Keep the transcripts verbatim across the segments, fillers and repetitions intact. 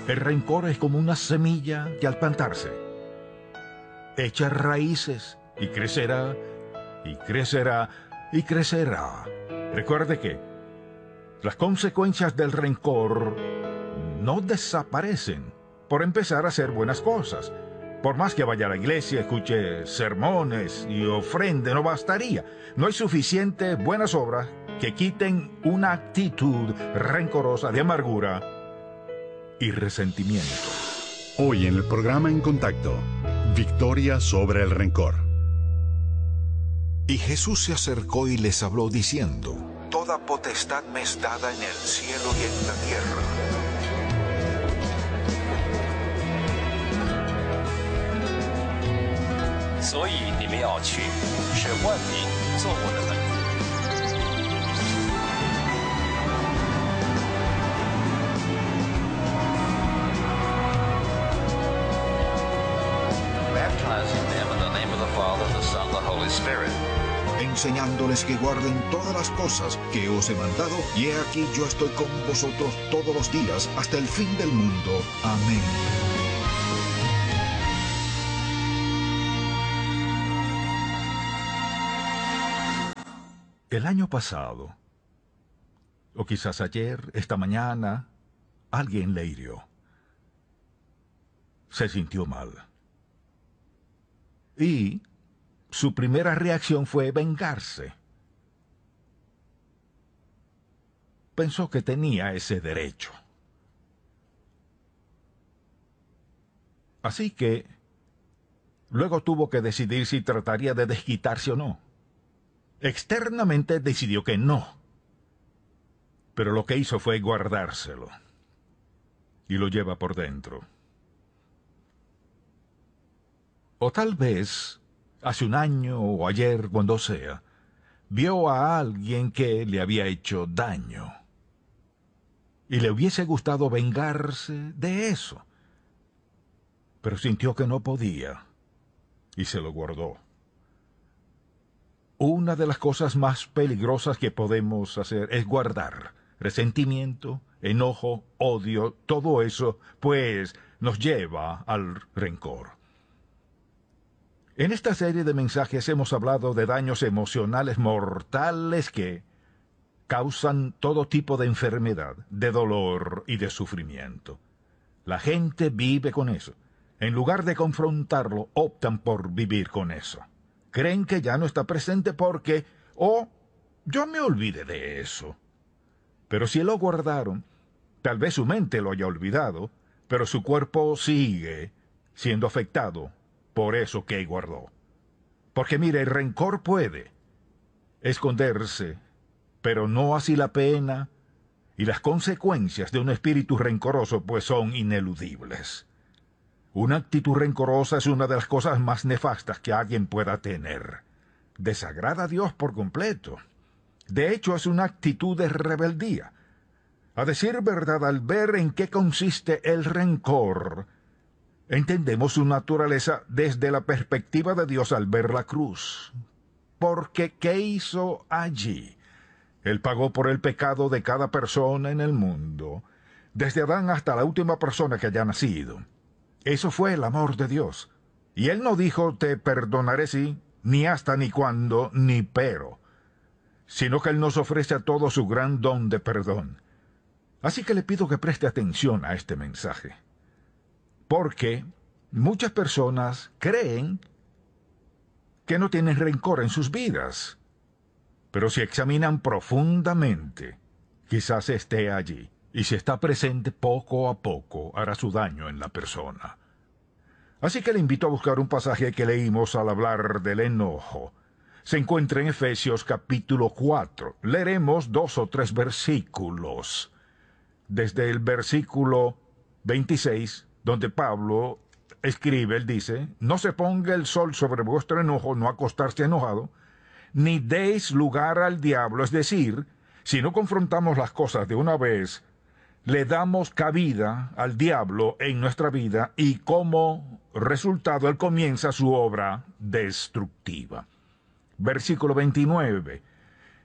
El rencor es como una semilla que al plantarse echa raíces y crecerá, y crecerá, y crecerá. Recuerde que las consecuencias del rencor no desaparecen por empezar a hacer buenas cosas. Por más que vaya a la iglesia, escuche sermones y ofrende, no bastaría. No hay suficientes buenas obras que quiten una actitud rencorosa de amargura y resentimiento. Hoy en el programa En Contacto, victoria sobre el rencor. Y Jesús se acercó y les habló diciendo: Toda potestad me es dada en el cielo y en la tierra. Baptizing them in the name of the Father, the Son, the Holy Spirit. Enseñándoles que guarden todas las cosas que os he mandado, y he aquí yo estoy con vosotros todos los días hasta el fin del mundo. Amén. El año pasado, o quizás ayer, esta mañana, alguien le hirió. Se sintió mal. Y su primera reacción fue vengarse. Pensó que tenía ese derecho. Así que luego tuvo que decidir si trataría de desquitarse o no. Externamente decidió que no. Pero lo que hizo fue guardárselo. Y lo lleva por dentro. O tal vez, hace un año o ayer, cuando sea, vio a alguien que le había hecho daño. Y le hubiese gustado vengarse de eso. Pero sintió que no podía. Y se lo guardó. Una de las cosas más peligrosas que podemos hacer es guardar resentimiento, enojo, odio, todo eso, pues nos lleva al rencor. En esta serie de mensajes hemos hablado de daños emocionales mortales que causan todo tipo de enfermedad, de dolor y de sufrimiento. La gente vive con eso. En lugar de confrontarlo, optan por vivir con eso. Creen que ya no está presente porque, oh, yo me olvidé de eso. Pero si lo guardaron, tal vez su mente lo haya olvidado, pero su cuerpo sigue siendo afectado por eso que guardó. Porque mire, el rencor puede esconderse, pero no así la pena, y las consecuencias de un espíritu rencoroso pues son ineludibles. Una actitud rencorosa es una de las cosas más nefastas que alguien pueda tener. Desagrada a Dios por completo. De hecho, es una actitud de rebeldía. A decir verdad, al ver en qué consiste el rencor, entendemos su naturaleza desde la perspectiva de Dios al ver la cruz. Porque, ¿qué hizo allí? Él pagó por el pecado de cada persona en el mundo, desde Adán hasta la última persona que haya nacido. Eso fue el amor de Dios. Y Él no dijo, te perdonaré sí, ni hasta, ni cuándo, ni pero, sino que Él nos ofrece a todos su gran don de perdón. Así que le pido que preste atención a este mensaje. Porque muchas personas creen que no tienen rencor en sus vidas. Pero si examinan profundamente, quizás esté allí. Y si está presente, poco a poco hará su daño en la persona. Así que le invito a buscar un pasaje que leímos al hablar del enojo. Se encuentra en Efesios capítulo cuatro. Leeremos dos o tres versículos. Desde el versículo veintiséis, donde Pablo escribe, él dice, no se ponga el sol sobre vuestro enojo, no acostarse enojado, ni deis lugar al diablo, es decir, si no confrontamos las cosas de una vez, le damos cabida al diablo en nuestra vida y como resultado él comienza su obra destructiva. Versículo veintinueve.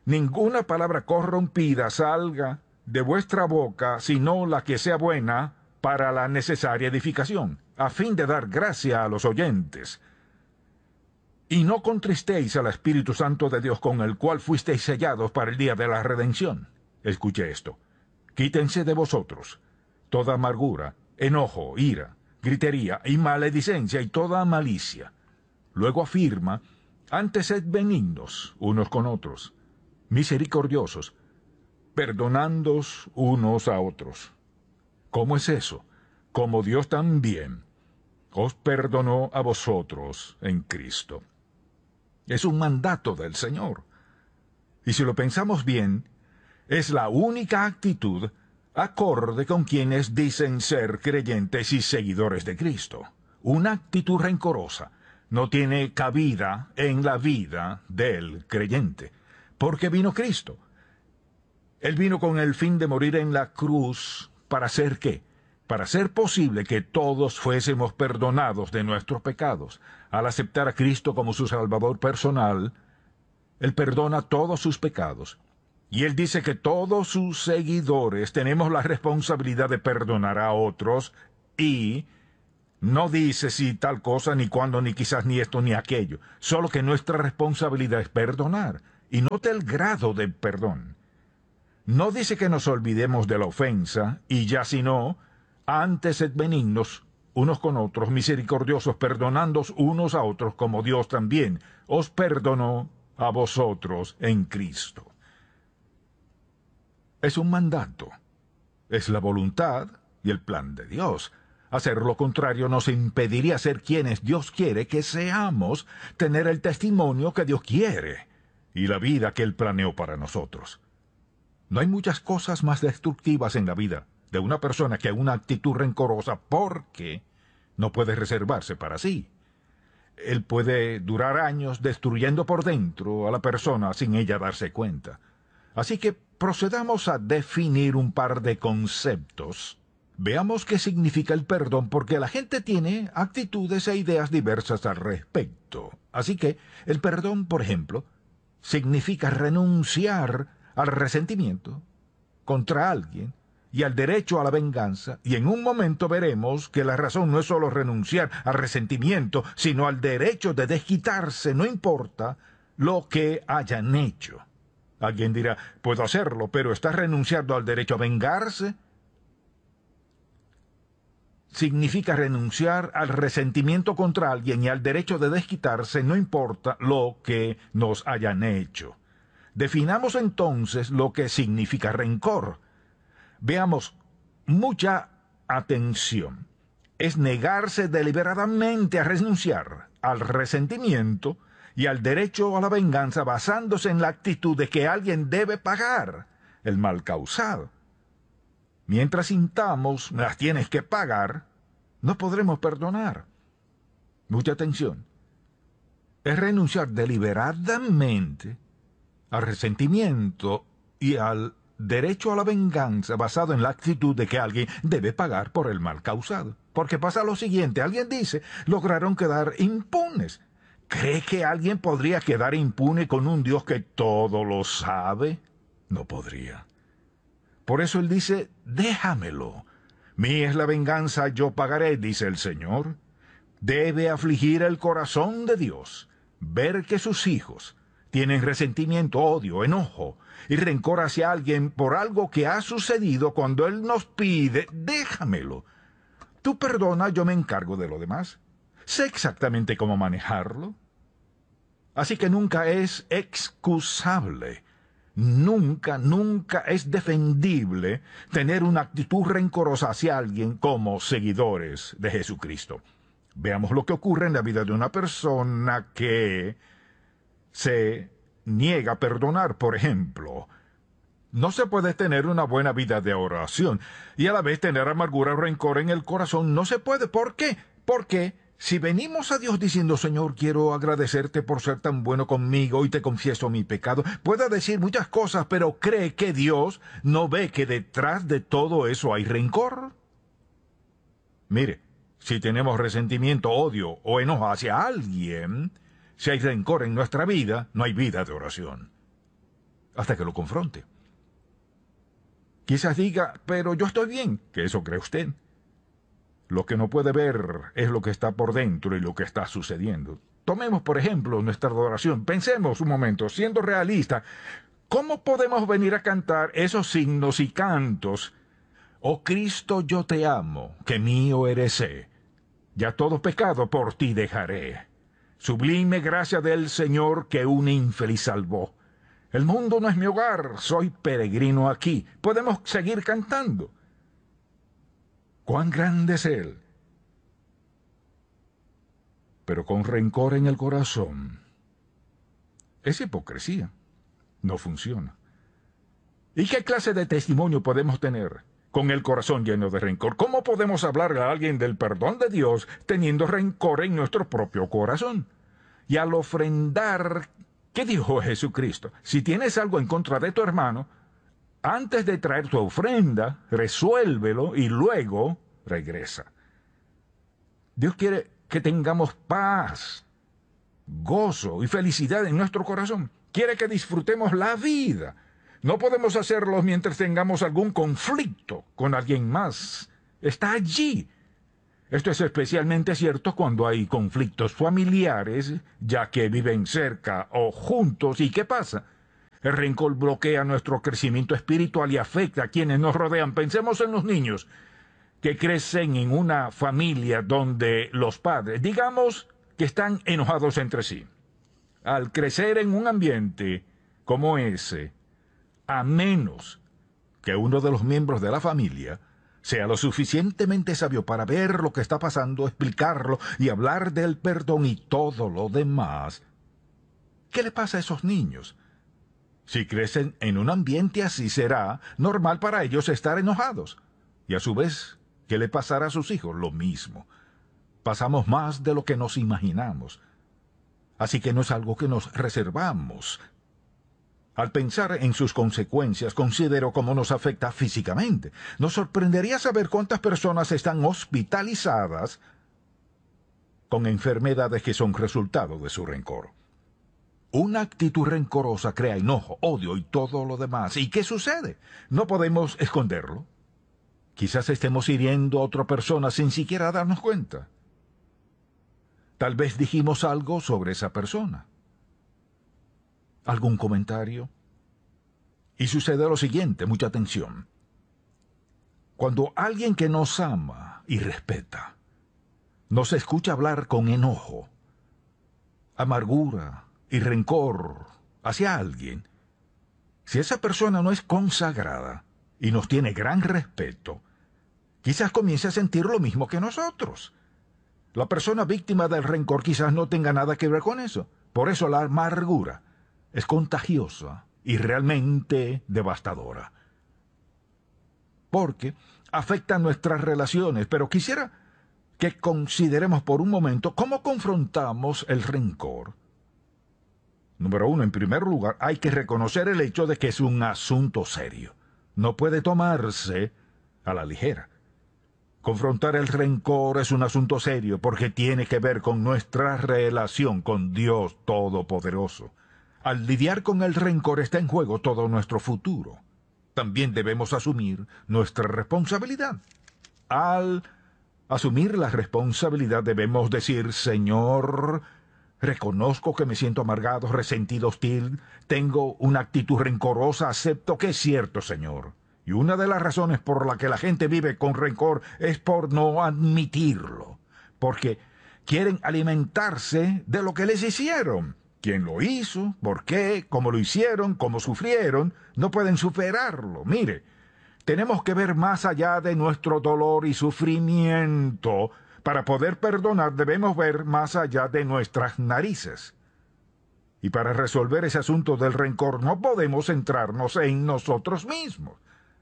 Ninguna palabra corrompida salga de vuestra boca, sino la que sea buena para la necesaria edificación, a fin de dar gracia a los oyentes. Y no contristéis al Espíritu Santo de Dios, con el cual fuisteis sellados para el día de la redención. Escuche esto. Quítense de vosotros toda amargura, enojo, ira, gritería y maledicencia y toda malicia. Luego afirma, antes sed benignos unos con otros, misericordiosos, perdonándoos unos a otros. ¿Cómo es eso? Como Dios también os perdonó a vosotros en Cristo. Es un mandato del Señor. Y si lo pensamos bien, es la única actitud acorde con quienes dicen ser creyentes y seguidores de Cristo. Una actitud rencorosa no tiene cabida en la vida del creyente, porque vino Cristo. Él vino con el fin de morir en la cruz. ¿Para hacer qué? Para hacer posible que todos fuésemos perdonados de nuestros pecados. Al aceptar a Cristo como su Salvador personal, Él perdona todos sus pecados. Y Él dice que todos sus seguidores tenemos la responsabilidad de perdonar a otros, y no dice si tal cosa, ni cuándo, ni quizás, ni esto, ni aquello. Solo que nuestra responsabilidad es perdonar. Y note el grado del perdón. No dice que nos olvidemos de la ofensa, y ya sino, antes sed benignos unos con otros, misericordiosos, perdonándoos unos a otros, como Dios también os perdonó a vosotros en Cristo. Es un mandato. Es la voluntad y el plan de Dios. Hacer lo contrario nos impediría ser quienes Dios quiere que seamos, tener el testimonio que Dios quiere y la vida que Él planeó para nosotros. No hay muchas cosas más destructivas en la vida de una persona que una actitud rencorosa, porque no puede reservarse para sí. Él puede durar años destruyendo por dentro a la persona sin ella darse cuenta. Así que procedamos a definir un par de conceptos. Veamos qué significa el perdón, porque la gente tiene actitudes e ideas diversas al respecto. Así que el perdón, por ejemplo, significa renunciar al resentimiento contra alguien y al derecho a la venganza, y en un momento veremos que la razón no es solo renunciar al resentimiento, sino al derecho de desquitarse, no importa lo que hayan hecho. Alguien dirá, puedo hacerlo, pero ¿está renunciando al derecho a vengarse? Significa renunciar al resentimiento contra alguien y al derecho de desquitarse, no importa lo que nos hayan hecho. Definamos entonces lo que significa rencor. Veamos, mucha atención. Es negarse deliberadamente a renunciar al resentimiento y al derecho a la venganza, basándose en la actitud de que alguien debe pagar el mal causado. Mientras sintamos, las tienes que pagar, no podremos perdonar. Mucha atención. Es renunciar deliberadamente al resentimiento y al derecho a la venganza, basado en la actitud de que alguien debe pagar por el mal causado. Porque pasa lo siguiente, alguien dice, lograron quedar impunes. ¿Cree que alguien podría quedar impune con un Dios que todo lo sabe? No podría. Por eso Él dice, déjamelo. Mía es la venganza, yo pagaré, dice el Señor. Debe afligir el corazón de Dios, ver que sus hijos tienen resentimiento, odio, enojo y rencor hacia alguien por algo que ha sucedido, cuando Él nos pide, déjamelo. Tú perdona, yo me encargo de lo demás. Sé exactamente cómo manejarlo. Así que nunca es excusable, nunca, nunca es defendible tener una actitud rencorosa hacia alguien como seguidores de Jesucristo. Veamos lo que ocurre en la vida de una persona que se niega a perdonar, por ejemplo. No se puede tener una buena vida de oración y a la vez tener amargura o rencor en el corazón. No se puede. ¿Por qué? Porque si venimos a Dios diciendo, Señor, quiero agradecerte por ser tan bueno conmigo y te confieso mi pecado, puede decir muchas cosas, pero cree que Dios no ve que detrás de todo eso hay rencor. Mire, si tenemos resentimiento, odio o enojo hacia alguien, si hay rencor en nuestra vida, no hay vida de oración. Hasta que lo confronte. Quizás diga, pero yo estoy bien, que eso cree usted. Lo que no puede ver es lo que está por dentro y lo que está sucediendo. Tomemos, por ejemplo, nuestra adoración. Pensemos un momento, siendo realistas, ¿cómo podemos venir a cantar esos signos y cantos? Oh Cristo, yo te amo, que mío eres. Ya todo pecado por ti dejaré. Sublime gracia del Señor que un infeliz salvó. El mundo no es mi hogar, soy peregrino aquí. Podemos seguir cantando. ¡Cuán grande es Él! Pero con rencor en el corazón, es hipocresía. No funciona. ¿Y qué clase de testimonio podemos tener con el corazón lleno de rencor? ¿Cómo podemos hablarle a alguien del perdón de Dios teniendo rencor en nuestro propio corazón? Y al ofrendar, ¿qué dijo Jesucristo? Si tienes algo en contra de tu hermano, antes de traer tu ofrenda, resuélvelo y luego regresa. Dios quiere que tengamos paz, gozo y felicidad en nuestro corazón. Quiere que disfrutemos la vida. No podemos hacerlo mientras tengamos algún conflicto con alguien más. Está allí. Esto es especialmente cierto cuando hay conflictos familiares, ya que viven cerca o juntos. ¿Y qué pasa? El rencor bloquea nuestro crecimiento espiritual y afecta a quienes nos rodean. Pensemos en los niños que crecen en una familia donde los padres, digamos, que están enojados entre sí. Al crecer en un ambiente como ese, a menos que uno de los miembros de la familia sea lo suficientemente sabio para ver lo que está pasando, explicarlo y hablar del perdón y todo lo demás, ¿qué le pasa a esos niños? Si crecen en un ambiente así, será normal para ellos estar enojados. Y a su vez, ¿qué le pasará a sus hijos? Lo mismo. Pasamos más de lo que nos imaginamos. Así que no es algo que nos reservamos. Al pensar en sus consecuencias, considero cómo nos afecta físicamente. Nos sorprendería saber cuántas personas están hospitalizadas con enfermedades que son resultado de su rencor. Una actitud rencorosa crea enojo, odio y todo lo demás. ¿Y qué sucede? No podemos esconderlo. Quizás estemos hiriendo a otra persona sin siquiera darnos cuenta. Tal vez dijimos algo sobre esa persona. ¿Algún comentario? Y sucede lo siguiente, mucha atención. Cuando alguien que nos ama y respeta nos escucha hablar con enojo, amargura y rencor hacia alguien, si esa persona no es consagrada y nos tiene gran respeto, quizás comience a sentir lo mismo que nosotros. La persona víctima del rencor quizás no tenga nada que ver con eso. Por eso la amargura es contagiosa y realmente devastadora. Porque afecta nuestras relaciones, pero quisiera que consideremos por un momento cómo confrontamos el rencor. Número uno, en primer lugar, hay que reconocer el hecho de que es un asunto serio. No puede tomarse a la ligera. Confrontar el rencor es un asunto serio porque tiene que ver con nuestra relación con Dios Todopoderoso. Al lidiar con el rencor está en juego todo nuestro futuro. También debemos asumir nuestra responsabilidad. Al asumir la responsabilidad debemos decir, Señor, reconozco que me siento amargado, resentido, hostil, tengo una actitud rencorosa, acepto que es cierto, Señor. Y una de las razones por la que la gente vive con rencor es por no admitirlo, porque quieren alimentarse de lo que les hicieron. ¿Quién lo hizo? ¿Por qué? ¿Cómo lo hicieron? ¿Cómo sufrieron? No pueden superarlo. Mire, tenemos que ver más allá de nuestro dolor y sufrimiento. Para poder perdonar debemos ver más allá de nuestras narices. Y para resolver ese asunto del rencor no podemos centrarnos en nosotros mismos.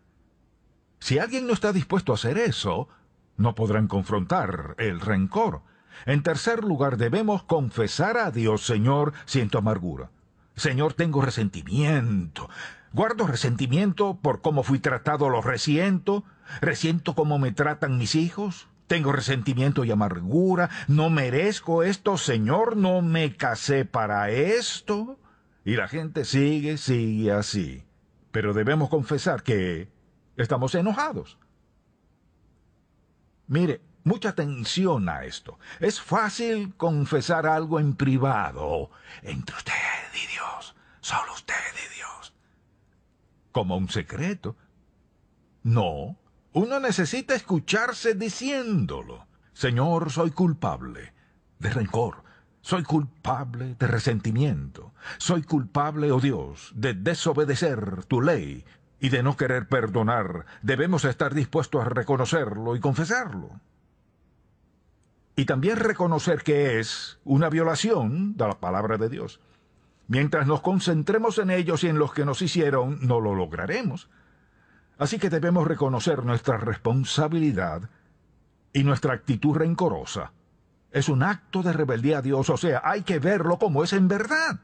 Si alguien no está dispuesto a hacer eso, no podrán confrontar el rencor. En tercer lugar, debemos confesar a Dios, Señor, siento amargura. Señor, tengo resentimiento. Guardo resentimiento por cómo fui tratado, lo resiento. Resiento cómo me tratan mis hijos. Tengo resentimiento y amargura. No merezco esto, Señor, no me casé para esto. Y la gente sigue, sigue así. Pero debemos confesar que estamos enojados. Mire, mucha atención a esto. Es fácil confesar algo en privado, entre usted y Dios, solo usted y Dios, como un secreto. No, uno necesita escucharse diciéndolo. Señor, soy culpable de rencor. Soy culpable de resentimiento. Soy culpable, oh Dios, de desobedecer tu ley y de no querer perdonar. Debemos estar dispuestos a reconocerlo y confesarlo. Y también reconocer que es una violación de la palabra de Dios. Mientras nos concentremos en ellos y en los que nos hicieron, no lo lograremos. Así que debemos reconocer nuestra responsabilidad y nuestra actitud rencorosa. Es un acto de rebeldía a Dios, o sea, hay que verlo como es en verdad.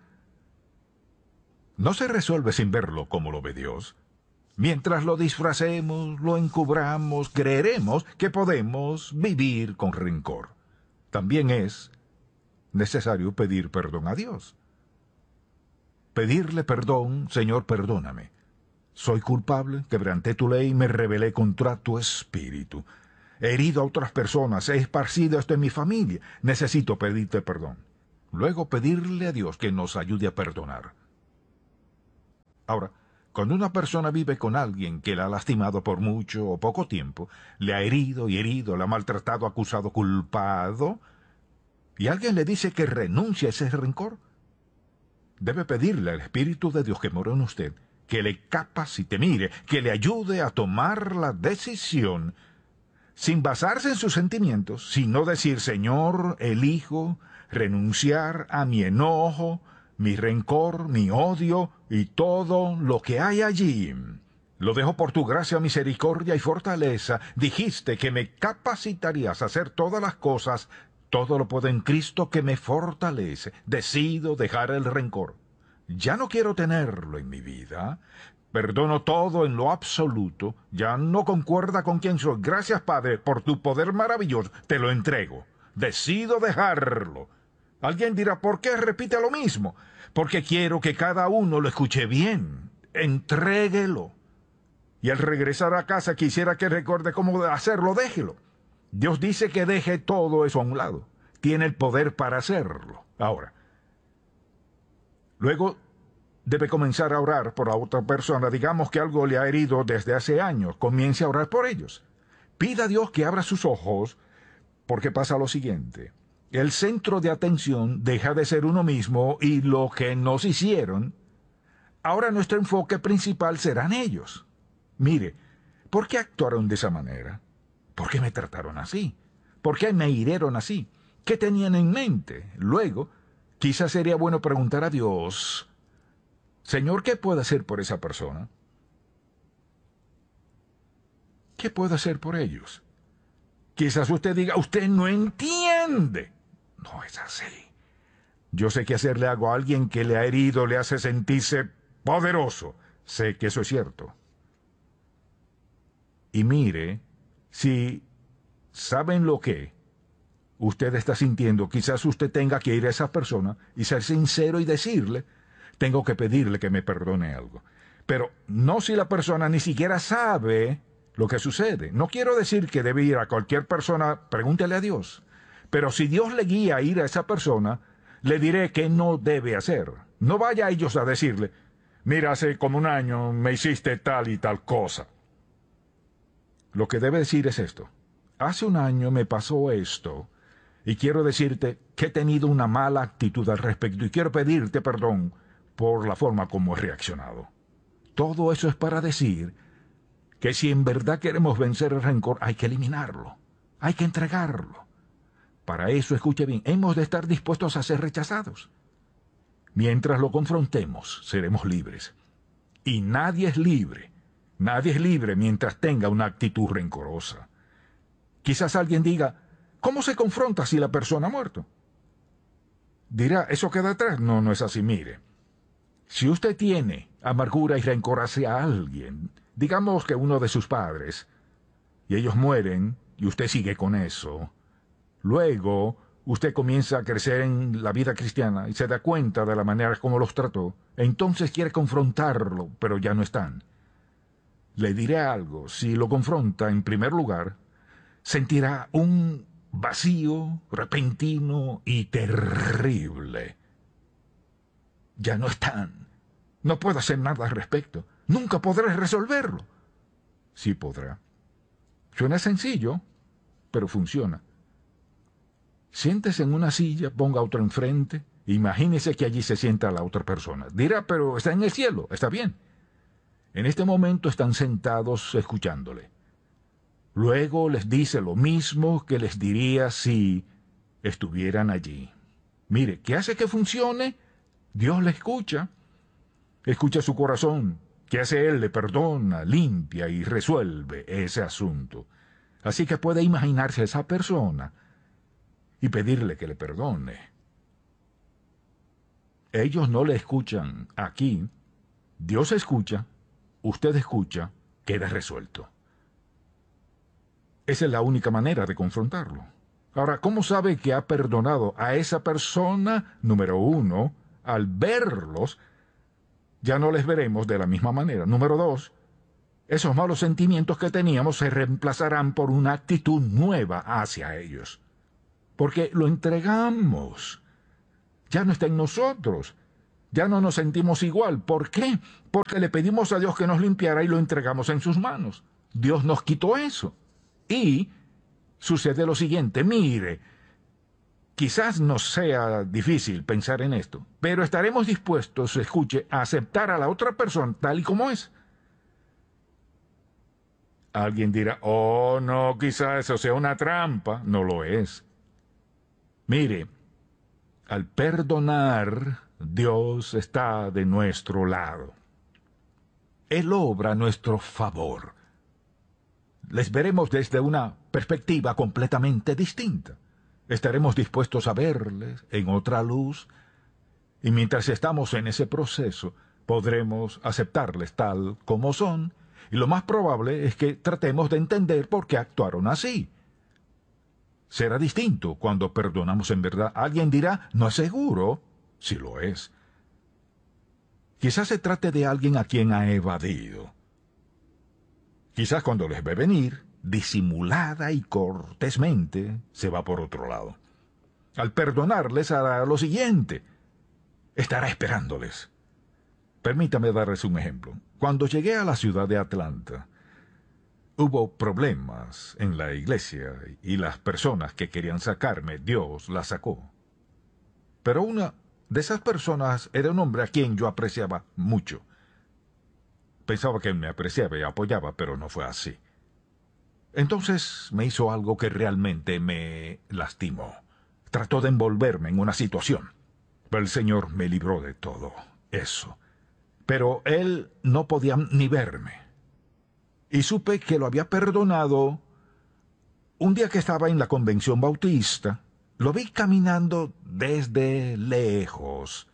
No se resuelve sin verlo como lo ve Dios. Mientras lo disfracemos, lo encubramos, creeremos que podemos vivir con rencor. También es necesario pedir perdón a Dios. Pedirle perdón, Señor, perdóname. Soy culpable, quebranté tu ley y me rebelé contra tu espíritu. He herido a otras personas, he esparcido esto en mi familia. Necesito pedirte perdón. Luego pedirle a Dios que nos ayude a perdonar. Ahora, cuando una persona vive con alguien que la ha lastimado por mucho o poco tiempo, le ha herido y herido, le ha maltratado, acusado, culpado, y alguien le dice que renuncie a ese rencor, debe pedirle al Espíritu de Dios que mora en usted, que le capacite, mire, que le ayude a tomar la decisión sin basarse en sus sentimientos, sino decir, Señor, elijo renunciar a mi enojo, mi rencor, mi odio y todo lo que hay allí. Lo dejo por tu gracia, misericordia y fortaleza. Dijiste que me capacitarías a hacer todas las cosas. Todo lo puedo en Cristo que me fortalece. Decido dejar el rencor. Ya no quiero tenerlo en mi vida. Perdono todo en lo absoluto. Ya no concuerda con quien soy. Gracias, Padre, por tu poder maravilloso. Te lo entrego. Decido dejarlo. Alguien dirá, ¿por qué repite lo mismo? Porque quiero que cada uno lo escuche bien. Entréguelo. Y al regresar a casa quisiera que recuerde cómo hacerlo. Déjelo. Dios dice que deje todo eso a un lado. Tiene el poder para hacerlo. Ahora, luego debe comenzar a orar por la otra persona. Digamos que algo le ha herido desde hace años. Comience a orar por ellos. Pida a Dios que abra sus ojos, porque pasa lo siguiente. El centro de atención deja de ser uno mismo y lo que nos hicieron. Ahora nuestro enfoque principal serán ellos. Mire, ¿por qué actuaron de esa manera? ¿Por qué me trataron así? ¿Por qué me hirieron así? ¿Qué tenían en mente? Luego, quizás sería bueno preguntar a Dios, Señor, ¿qué puedo hacer por esa persona? ¿Qué puedo hacer por ellos? Quizás usted diga, usted no entiende. No es así. Yo sé que hacerle algo a alguien que le ha herido le hace sentirse poderoso. Sé que eso es cierto. Y mire, si saben lo que usted está sintiendo, quizás usted tenga que ir a esa persona y ser sincero y decirle, tengo que pedirle que me perdone algo. Pero no si la persona ni siquiera sabe lo que sucede. No quiero decir que debe ir a cualquier persona, pregúntele a Dios. Pero si Dios le guía a ir a esa persona, le diré que no debe hacer. No vaya a ellos a decirle, mira, hace como un año me hiciste tal y tal cosa. Lo que debe decir es esto. Hace un año me pasó esto, y quiero decirte que he tenido una mala actitud al respecto, y quiero pedirte perdón por la forma como he reaccionado. Todo eso es para decir que si en verdad queremos vencer el rencor, hay que eliminarlo, hay que entregarlo. Para eso, escuche bien, hemos de estar dispuestos a ser rechazados. Mientras lo confrontemos, seremos libres. Y nadie es libre, nadie es libre mientras tenga una actitud rencorosa. Quizás alguien diga, ¿cómo se confronta si la persona ha muerto? Dirá, ¿eso queda atrás? No, no es así, mire. Si usted tiene amargura y rencor hacia alguien, digamos que uno de sus padres, y ellos mueren, y usted sigue con eso, luego usted comienza a crecer en la vida cristiana y se da cuenta de la manera como los trató, entonces quiere confrontarlo, pero ya no están. Le diré algo, si lo confronta en primer lugar, sentirá un vacío repentino y terrible. Ya no están. No puedo hacer nada al respecto. Nunca podré resolverlo. Sí podrá. Suena sencillo, pero funciona. Siéntese en una silla, ponga otro enfrente, imagínese que allí se sienta la otra persona. Dirá, pero está en el cielo, está bien. En este momento están sentados escuchándole. Luego les dice lo mismo que les diría si estuvieran allí. Mire, ¿qué hace que funcione? Dios le escucha. Escucha su corazón. ¿Qué hace Él? Le perdona, limpia y resuelve ese asunto. Así que puede imaginarse a esa persona y pedirle que le perdone. Ellos no le escuchan aquí. Dios escucha, usted escucha, queda resuelto. Esa es la única manera de confrontarlo. Ahora, ¿cómo sabe que ha perdonado a esa persona? Número uno, al verlos, ya no les veremos de la misma manera. Número dos, esos malos sentimientos que teníamos se reemplazarán por una actitud nueva hacia ellos. Porque lo entregamos. Ya no está en nosotros. Ya no nos sentimos igual. ¿Por qué? Porque le pedimos a Dios que nos limpiara y lo entregamos en sus manos. Dios nos quitó eso. Y sucede lo siguiente, mire, quizás nos sea difícil pensar en esto, pero estaremos dispuestos, escuche, a aceptar a la otra persona tal y como es. Alguien dirá, oh no, quizás eso sea una trampa. No lo es. Mire, al perdonar, Dios está de nuestro lado. Él obra a nuestro favor. Les veremos desde una perspectiva completamente distinta. Estaremos dispuestos a verles en otra luz, y mientras estamos en ese proceso, podremos aceptarles tal como son, y lo más probable es que tratemos de entender por qué actuaron así. Será distinto cuando perdonamos en verdad. Alguien dirá, no es seguro. Sí lo es. Quizás se trate de alguien a quien ha evadido. Quizás cuando les ve venir, disimulada y cortésmente, se va por otro lado. Al perdonarles hará lo siguiente. Estará esperándoles. Permítame darles un ejemplo. Cuando llegué a la ciudad de Atlanta, hubo problemas en la iglesia y las personas que querían sacarme, Dios las sacó. Pero una de esas personas era un hombre a quien yo apreciaba mucho. Pensaba que me apreciaba y apoyaba, pero no fue así. Entonces me hizo algo que realmente me lastimó. Trató de envolverme en una situación. Pero el Señor me libró de todo eso. Pero él no podía ni verme. Y supe que lo había perdonado un día que estaba en la convención bautista. Lo vi caminando desde lejos.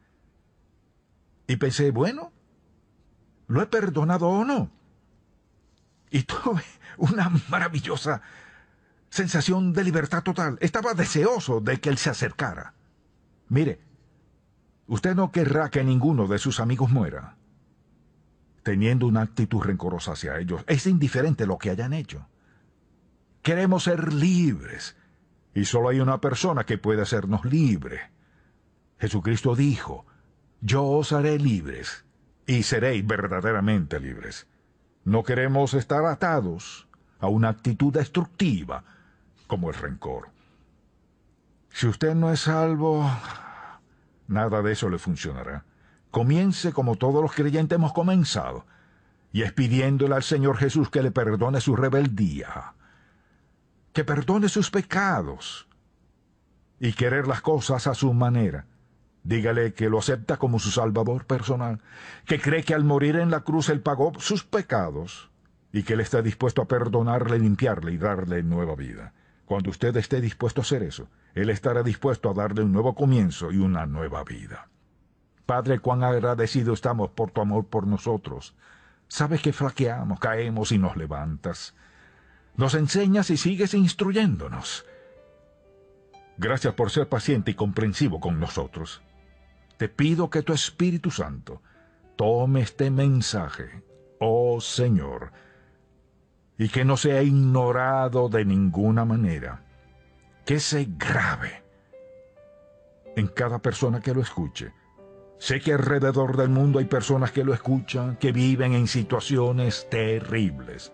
Y pensé, bueno, ¿lo he perdonado o no? Y tuve una maravillosa sensación de libertad total. Estaba deseoso de que él se acercara. Mire, usted no querrá que ninguno de sus amigos muera teniendo una actitud rencorosa hacia ellos. Es indiferente lo que hayan hecho. Queremos ser libres, y solo hay una persona que puede hacernos libres. Jesucristo dijo, yo os haré libres, y seréis verdaderamente libres. No queremos estar atados a una actitud destructiva como el rencor. Si usted no es salvo, nada de eso le funcionará. Comience como todos los creyentes hemos comenzado, y es pidiéndole al Señor Jesús que le perdone su rebeldía, que perdone sus pecados, y querer las cosas a su manera. Dígale que lo acepta como su Salvador personal, que cree que al morir en la cruz Él pagó sus pecados, y que Él está dispuesto a perdonarle, limpiarle y darle nueva vida. Cuando usted esté dispuesto a hacer eso, Él estará dispuesto a darle un nuevo comienzo y una nueva vida. Padre, cuán agradecidos estamos por tu amor por nosotros. Sabes que flaqueamos, caemos y nos levantas. Nos enseñas y sigues instruyéndonos. Gracias por ser paciente y comprensivo con nosotros. Te pido que tu Espíritu Santo tome este mensaje, oh Señor, y que no sea ignorado de ninguna manera, que se grave en cada persona que lo escuche. Sé que alrededor del mundo hay personas que lo escuchan, que viven en situaciones terribles.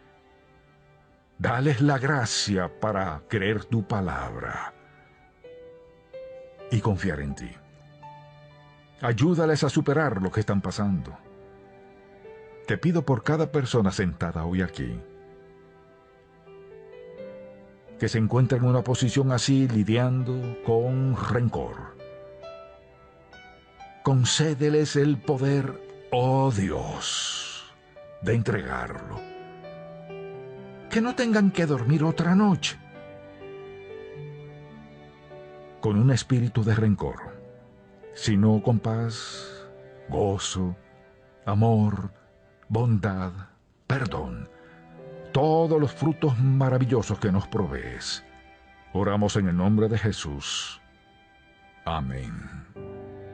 Dales la gracia para creer tu palabra y confiar en ti. Ayúdales a superar lo que están pasando. Te pido por cada persona sentada hoy aquí, que se encuentra en una posición así lidiando con rencor. Concédeles el poder, oh Dios, de entregarlo. Que no tengan que dormir otra noche con un espíritu de rencor, sino con paz, gozo, amor, bondad, perdón, todos los frutos maravillosos que nos provees. Oramos en el nombre de Jesús. Amén.